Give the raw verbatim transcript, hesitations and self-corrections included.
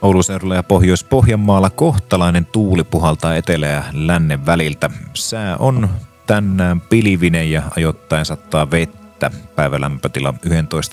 Ouluseudulla ja Pohjois-Pohjanmaalla kohtalainen tuuli puhaltaa etelä- ja lännen väliltä. Sää on tänään pilvinen ja ajoittain sattaa vettä. Päivälämpötila yksitoista